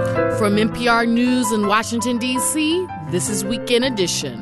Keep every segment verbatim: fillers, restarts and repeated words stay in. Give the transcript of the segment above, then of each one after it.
From N P R News in Washington, D C, this is Weekend Edition.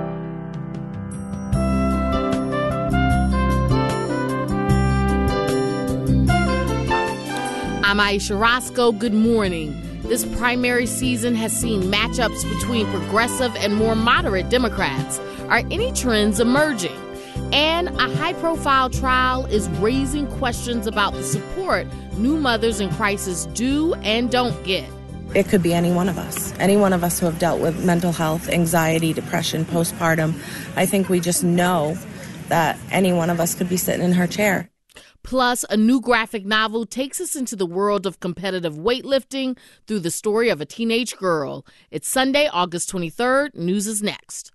I'm Aisha Roscoe. Good morning. This primary season has seen matchups between progressive and more moderate Democrats. Are any trends emerging? And a high-profile trial is raising questions about the support new mothers in crisis do and don't get. It could be any one of us, any one of us who have dealt with mental health, anxiety, depression, postpartum. I think we just know that any one of us could be sitting in her chair. Plus, a new graphic novel takes us into the world of competitive weightlifting through the story of a teenage girl. It's Sunday, August twenty-third. News is next.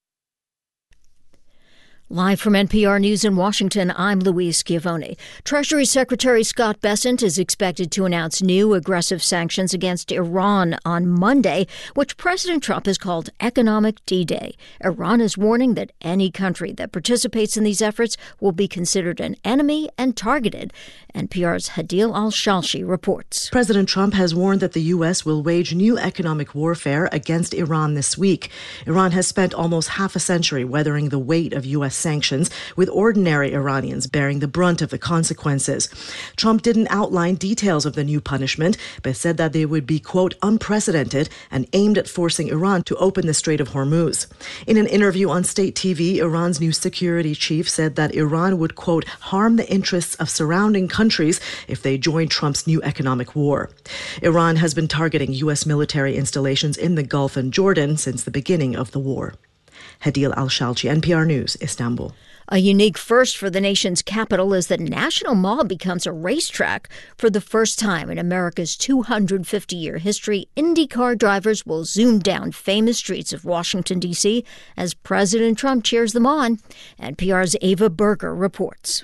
Live from N P R News in Washington, I'm Louise Schiavone. Treasury Secretary Scott Bessent is expected to announce new aggressive sanctions against Iran on Monday, which President Trump has called economic D-Day. Iran is warning that any country that participates in these efforts will be considered an enemy and targeted. N P R's Hadil Al-Shalshi reports. President Trump has warned that the U S will wage new economic warfare against Iran this week. Iran has spent almost half a century weathering the weight of U S sanctions, with ordinary Iranians bearing the brunt of the consequences. Trump didn't outline details of the new punishment, but said that they would be, quote, unprecedented and aimed at forcing Iran to open the Strait of Hormuz. In an interview on state T V, Iran's new security chief said that Iran would, quote, harm the interests of surrounding countries if they join Trump's new economic war. Iran has been targeting U S military installations in the Gulf and Jordan since the beginning of the war. Hadil Al-Shalchi, N P R News, Istanbul. A unique first for the nation's capital is that National Mall becomes a racetrack. For the first time in America's two hundred fifty year history, IndyCar drivers will zoom down famous streets of Washington, D C as President Trump cheers them on. N P R's Ava Berger reports.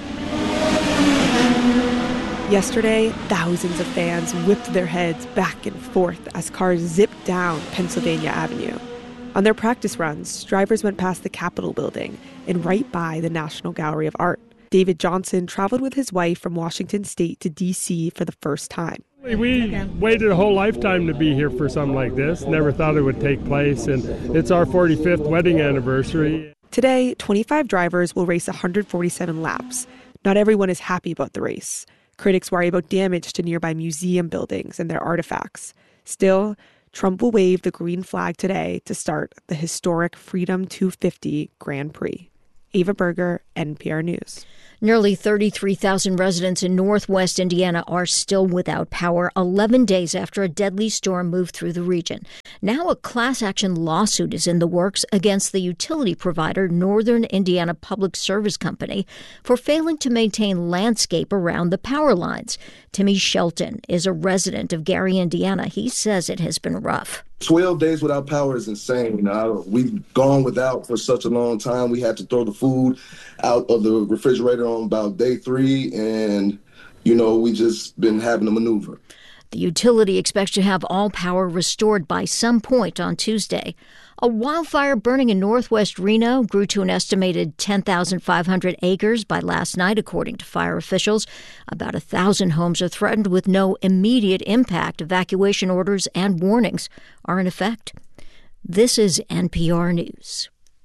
Yesterday, thousands of fans whipped their heads back and forth as cars zipped down Pennsylvania Avenue. On their practice runs, drivers went past the Capitol building and right by the National Gallery of Art. David Johnson traveled with his wife from Washington State to D C for the first time. We waited a whole lifetime to be here for something like this. Never thought it would take place, and it's our forty-fifth wedding anniversary. Today, twenty-five drivers will race one hundred forty-seven laps. Not everyone is happy about the race. Critics worry about damage to nearby museum buildings and their artifacts. Still, Trump will wave the green flag today to start the historic Freedom two fifty Grand Prix. Ava Berger, N P R News. Nearly thirty-three thousand residents in northwest Indiana are still without power eleven days after a deadly storm moved through the region. Now a class action lawsuit is in the works against the utility provider Northern Indiana Public Service Company for failing to maintain landscape around the power lines. Timmy Shelton is a resident of Gary, Indiana. He says it has been rough. twelve days without power is insane. Uh, we've gone without for such a long time. We had to throw the food out of the refrigerator on about day three, and, you know, we just been having to maneuver. The utility expects to have all power restored by some point on Tuesday. A wildfire burning in northwest Reno grew to an estimated ten thousand five hundred acres by last night, according to fire officials. About one thousand homes are threatened with no immediate impact. Evacuation orders and warnings are in effect. This is N P R News.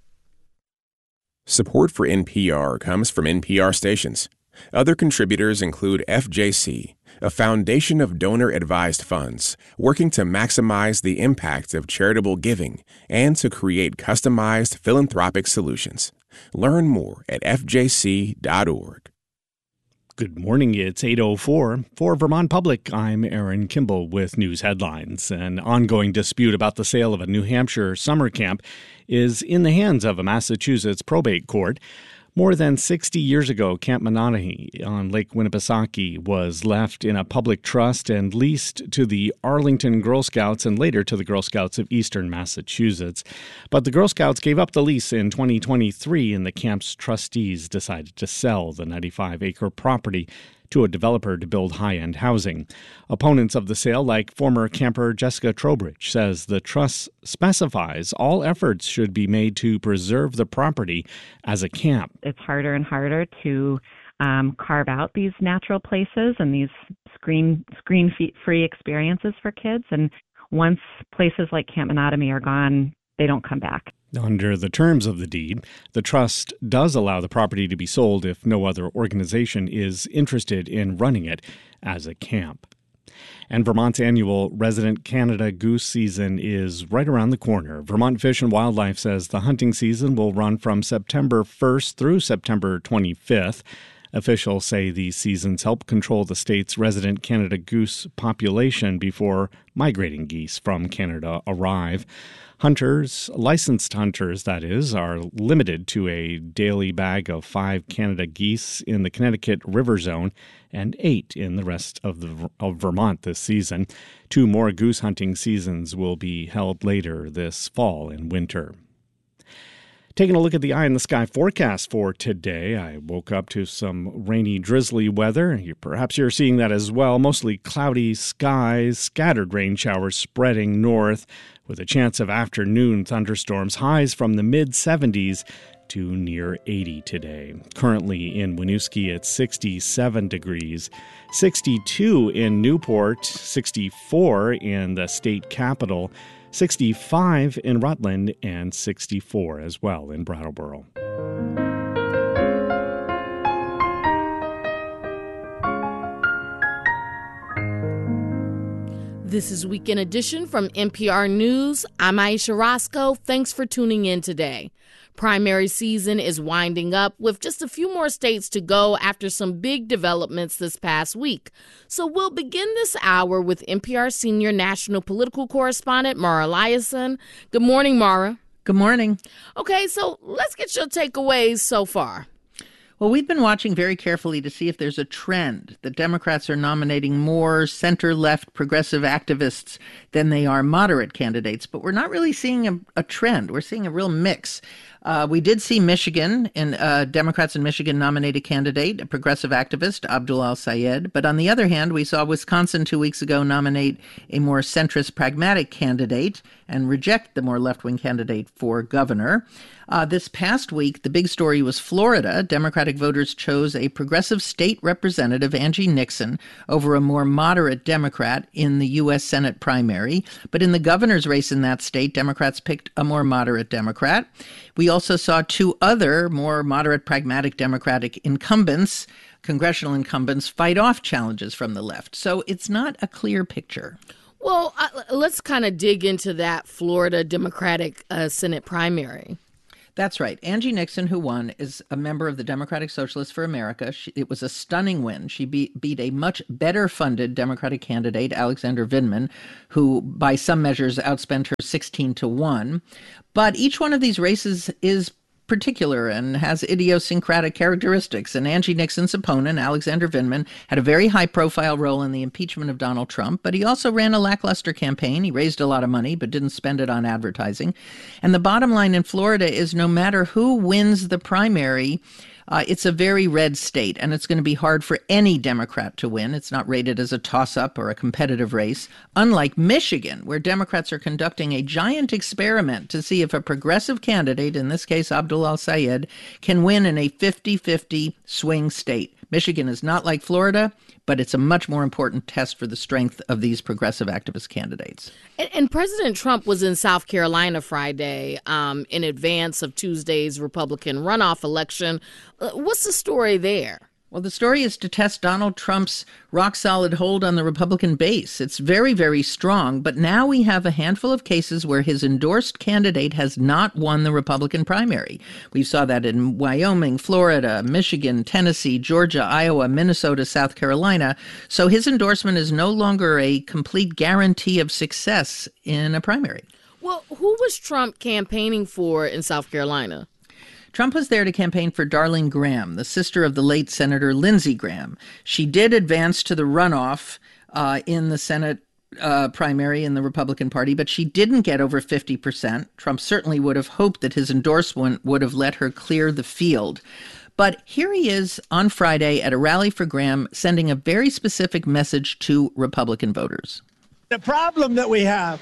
Support for N P R comes from N P R stations. Other contributors include F J C, a foundation of donor-advised funds working to maximize the impact of charitable giving and to create customized philanthropic solutions. Learn more at f j c dot org. Good morning. It's eight oh four. For Vermont Public, I'm Aaron Kimball with news headlines. An ongoing dispute about the sale of a New Hampshire summer camp is in the hands of a Massachusetts probate court. More than sixty years ago, Camp Mononahee on Lake Winnipesaukee was left in a public trust and leased to the Arlington Girl Scouts and later to the Girl Scouts of Eastern Massachusetts. But the Girl Scouts gave up the lease in twenty twenty-three, and the camp's trustees decided to sell the ninety-five acre property to a developer to build high-end housing. Opponents of the sale, like former camper Jessica Trowbridge, says the trust specifies all efforts should be made to preserve the property as a camp. It's harder and harder to um, carve out these natural places and these screen screen free experiences for kids. And once places like Camp Menotomy are gone, they don't come back. Under the terms of the deed, the trust does allow the property to be sold if no other organization is interested in running it as a camp. And Vermont's annual Resident Canada Goose season is right around the corner. Vermont Fish and Wildlife says the hunting season will run from September first through September twenty-fifth. Officials say these seasons help control the state's resident Canada goose population before migrating geese from Canada arrive. Hunters, licensed hunters, that is, are limited to a daily bag of five Canada geese in the Connecticut River Zone and eight in the rest of, the, of Vermont this season. Two more goose hunting seasons will be held later this fall and winter. Taking a look at the eye in the sky forecast for today, I woke up to some rainy, drizzly weather. You, perhaps you're seeing that as well. Mostly cloudy skies, scattered rain showers spreading north with a chance of afternoon thunderstorms, highs from the mid seventies to near eighty today. Currently in Winooski, it's sixty-seven degrees, sixty-two in Newport, sixty-four in the state capital, sixty-five in Rutland, and sixty-four as well in Brattleboro. This is Weekend Edition from N P R News. I'm Aisha Roscoe. Thanks for tuning in today. Primary season is winding up with just a few more states to go after some big developments this past week. So we'll begin this hour with N P R senior national political correspondent Mara Liasson. Good morning, Mara. Good morning. Okay, so let's get your takeaways so far. Well, we've been watching very carefully to see if there's a trend. The Democrats are nominating more center-left progressive activists than they are moderate candidates, but we're not really seeing a, a trend. We're seeing a real mix. Uh, we did see Michigan, and uh, Democrats in Michigan nominate a candidate, a progressive activist, Abdul Al-Sayed. But on the other hand, we saw Wisconsin two weeks ago nominate a more centrist, pragmatic candidate and reject the more left-wing candidate for governor. Uh, this past week, the big story was Florida. Democratic voters chose a progressive state representative, Angie Nixon, over a more moderate Democrat in the U S Senate primary. But in the governor's race in that state, Democrats picked a more moderate Democrat. We also saw two other more moderate, pragmatic Democratic incumbents, congressional incumbents, fight off challenges from the left. So it's not a clear picture. Well, uh, let's kind of dig into that Florida Democratic uh, Senate primary. That's right. Angie Nixon, who won, is a member of the Democratic Socialists for America. She, it was a stunning win. She beat, beat a much better funded Democratic candidate, Alexander Vindman, who by some measures outspent her sixteen to one. But each one of these races is particular and has idiosyncratic characteristics. And Angie Nixon's opponent, Alexander Vindman, had a very high-profile role in the impeachment of Donald Trump, but he also ran a lackluster campaign. He raised a lot of money, but didn't spend it on advertising. And the bottom line in Florida is no matter who wins the primary, Uh, it's a very red state, and it's going to be hard for any Democrat to win. It's not rated as a toss-up or a competitive race, unlike Michigan, where Democrats are conducting a giant experiment to see if a progressive candidate, in this case Abdul Al-Sayed, can win in a fifty-fifty swing state. Michigan is not like Florida, but it's a much more important test for the strength of these progressive activist candidates. And, and President Trump was in South Carolina Friday um, in advance of Tuesday's Republican runoff election. Uh, what's the story there? Well, the story is to test Donald Trump's rock-solid hold on the Republican base. It's very, very strong, but now we have a handful of cases where his endorsed candidate has not won the Republican primary. We saw that in Wyoming, Florida, Michigan, Tennessee, Georgia, Iowa, Minnesota, South Carolina. So his endorsement is no longer a complete guarantee of success in a primary. Well, who was Trump campaigning for in South Carolina? Trump was there to campaign for Darlene Graham, the sister of the late Senator Lindsey Graham. She did advance to the runoff uh, in the Senate uh, primary in the Republican Party, but she didn't get over fifty percent. Trump certainly would have hoped that his endorsement would have let her clear the field. But here he is on Friday at a rally for Graham, sending a very specific message to Republican voters. The problem that we have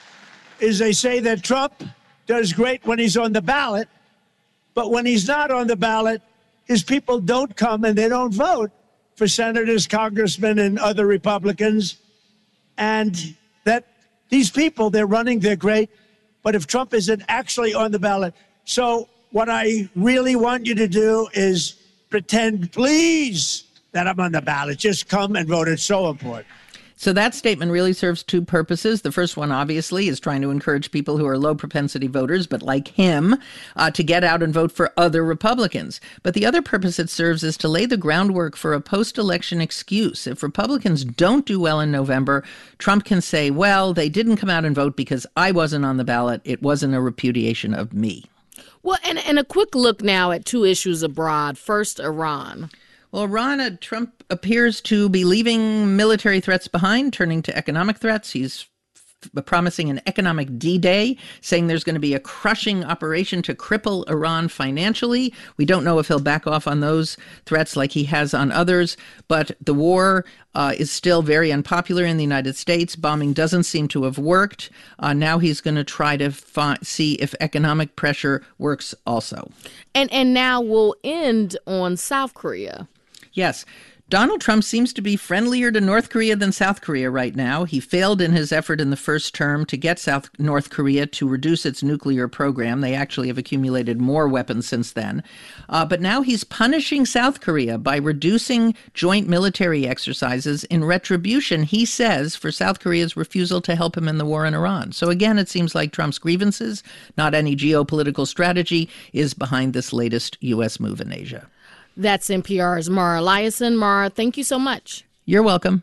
is they say that Trump does great when he's on the ballot, but when he's not on the ballot, his people don't come and they don't vote for senators, congressmen, and other Republicans. And that these people, they're running, they're great. But if Trump isn't actually on the ballot, so what I really want you to do is pretend, please, that I'm on the ballot. Just come and vote. It's so important. So that statement really serves two purposes. The first one, obviously, is trying to encourage people who are low-propensity voters, but like him, uh, to get out and vote for other Republicans. But the other purpose it serves is to lay the groundwork for a post-election excuse. If Republicans don't do well in November, Trump can say, well, they didn't come out and vote because I wasn't on the ballot. It wasn't a repudiation of me. Well, and, and a quick look now at two issues abroad. First, Iran. Well, Iran, uh, Trump appears to be leaving military threats behind, turning to economic threats. He's f- promising an economic D-Day, saying there's going to be a crushing operation to cripple Iran financially. We don't know if he'll back off on those threats like he has on others, but the war uh, is still very unpopular in the United States. Bombing doesn't seem to have worked. Uh, now he's going to try to fi- see if economic pressure works also. And and now we'll end on South Korea. Yes. Donald Trump seems to be friendlier to North Korea than South Korea right now. He failed in his effort in the first term to get South North Korea to reduce its nuclear program. They actually have accumulated more weapons since then. Uh, but now he's punishing South Korea by reducing joint military exercises in retribution, he says, for South Korea's refusal to help him in the war in Iran. So again, it seems like Trump's grievances, not any geopolitical strategy, is behind this latest U S move in Asia. That's N P R's Mara Liasson. Mara, thank you so much. You're welcome.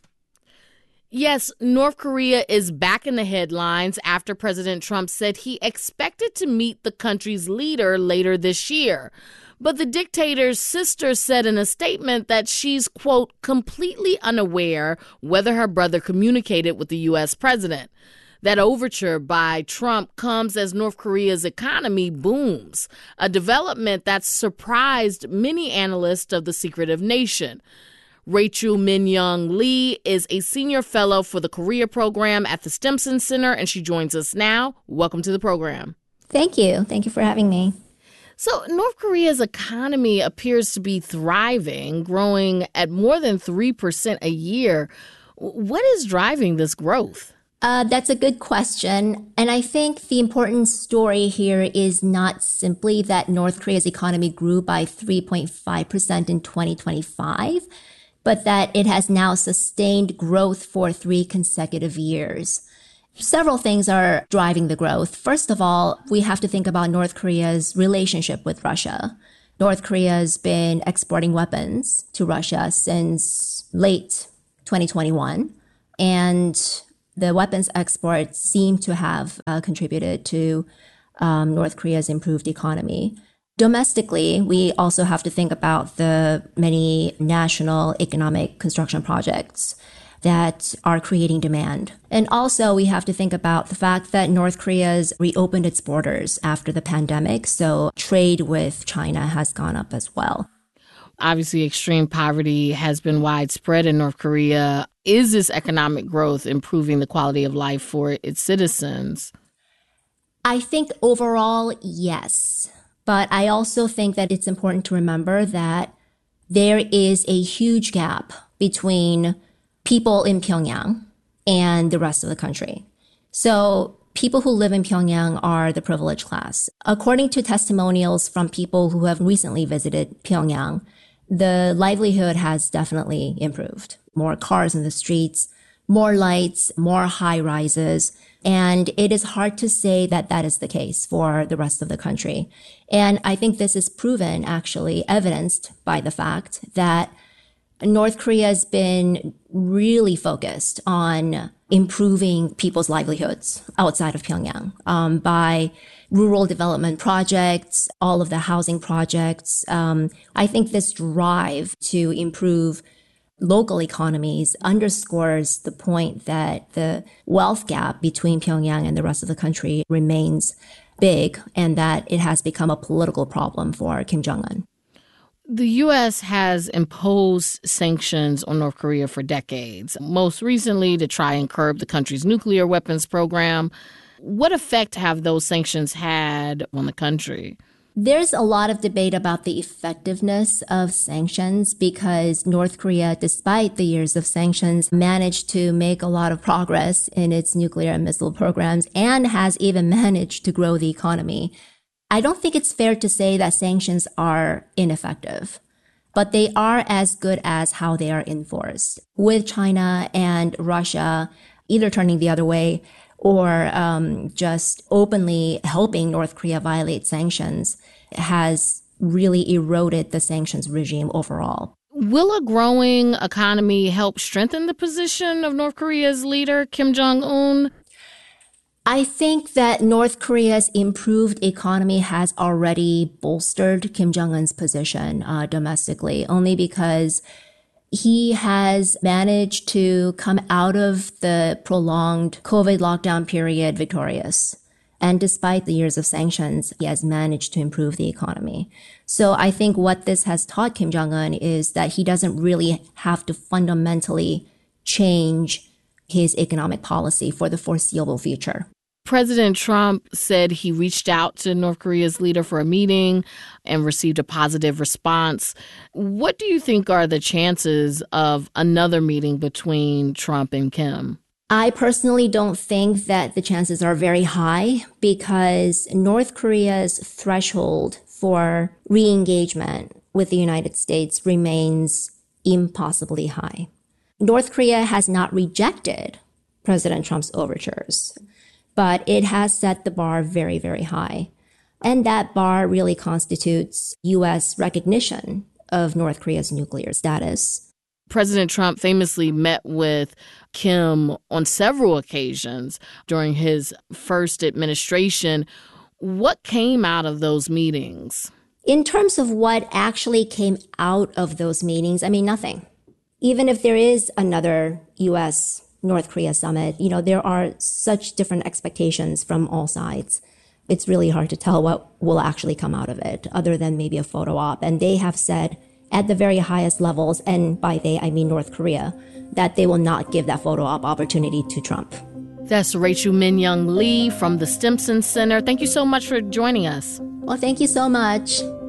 Yes, North Korea is back in the headlines after President Trump said he expected to meet the country's leader later this year. But the dictator's sister said in a statement that she's, quote, completely unaware whether her brother communicated with the U S president. That overture by Trump comes as North Korea's economy booms, a development that's surprised many analysts of the secretive nation. Rachel Min-young Lee is a senior fellow for the Korea program at the Stimson Center, and she joins us now. Welcome to the program. Thank you. Thank you for having me. So North Korea's economy appears to be thriving, growing at more than three percent a year. What is driving this growth? Uh, that's a good question. And I think the important story here is not simply that North Korea's economy grew by three point five percent in twenty twenty-five, but that it has now sustained growth for three consecutive years. Several things are driving the growth. First of all, we have to think about North Korea's relationship with Russia. North Korea has been exporting weapons to Russia since late twenty twenty-one, and the weapons exports seem to have uh, contributed to um, North Korea's improved economy. Domestically, we also have to think about the many national economic construction projects that are creating demand. And also, we have to think about the fact that North Korea has reopened its borders after the pandemic, so trade with China has gone up as well. Obviously, extreme poverty has been widespread in North Korea. Is this economic growth improving the quality of life for its citizens? I think overall, yes. But I also think that it's important to remember that there is a huge gap between people in Pyongyang and the rest of the country. So people who live in Pyongyang are the privileged class. According to testimonials from people who have recently visited Pyongyang, the livelihood has definitely improved. More cars in the streets, more lights, more high rises. And it is hard to say that that is the case for the rest of the country. And I think this is proven, actually, evidenced by the fact that North Korea has been really focused on improving people's livelihoods outside of Pyongyang um, by rural development projects, all of the housing projects. Um, I think this drive to improve local economies underscores the point that the wealth gap between Pyongyang and the rest of the country remains big and that it has become a political problem for Kim Jong-un. The U S has imposed sanctions on North Korea for decades, most recently to try and curb the country's nuclear weapons program. What effect have those sanctions had on the country? There's a lot of debate about the effectiveness of sanctions because North Korea, despite the years of sanctions, managed to make a lot of progress in its nuclear and missile programs and has even managed to grow the economy. I don't think it's fair to say that sanctions are ineffective, but they are as good as how they are enforced. With China and Russia either turning the other way or um, just openly helping North Korea violate sanctions has really eroded the sanctions regime overall. Will a growing economy help strengthen the position of North Korea's leader, Kim Jong-un? I think that North Korea's improved economy has already bolstered Kim Jong-un's position uh, domestically, only because he has managed to come out of the prolonged COVID lockdown period victorious. And despite the years of sanctions, he has managed to improve the economy. So I think what this has taught Kim Jong-un is that he doesn't really have to fundamentally change his economic policy for the foreseeable future. President Trump said he reached out to North Korea's leader for a meeting and received a positive response. What do you think are the chances of another meeting between Trump and Kim? I personally don't think that the chances are very high because North Korea's threshold for re-engagement with the United States remains impossibly high. North Korea has not rejected President Trump's overtures, but it has set the bar very, very high. And that bar really constitutes U S recognition of North Korea's nuclear status. President Trump famously met with Kim on several occasions during his first administration. What came out of those meetings? In terms of what actually came out of those meetings, I mean, nothing. Even if there is another U S North Korea summit, you know, there are such different expectations from all sides. It's really hard to tell what will actually come out of it, other than maybe a photo op. And they have said at the very highest levels, and by they, I mean North Korea, that they will not give that photo op opportunity to Trump. That's Rachel Min-Young Lee from the Stimson Center. Thank you so much for joining us. Well, thank you so much.